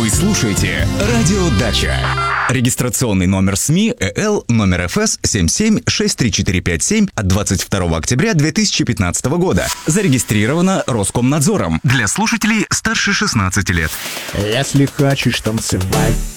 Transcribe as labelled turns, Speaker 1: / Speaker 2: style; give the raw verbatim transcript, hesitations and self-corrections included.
Speaker 1: Вы слушаете «Радио Дача». Регистрационный номер СМИ ЭЛ номер ФС семь семь шесть три четыре пять семь от двадцать второго октября две тысячи пятнадцатого года. Зарегистрировано Роскомнадзором для слушателей старше шестнадцати лет.
Speaker 2: Если хочешь танцевать